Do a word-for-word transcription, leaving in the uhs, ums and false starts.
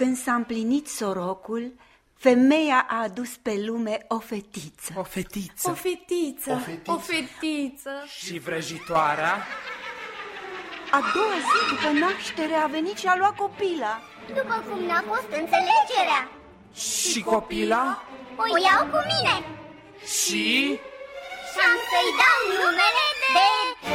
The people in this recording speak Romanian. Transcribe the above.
Când s-a împlinit sorocul, femeia a adus pe lume o fetiță. O fetiță. O fetiță. O fetiță. O fetiță. Și vrăjitoarea? A doua zi după naștere a venit și a luat copila. După cum n-a fost înțelegerea. Și copila? O iau cu mine Și? și am să-i dau numele de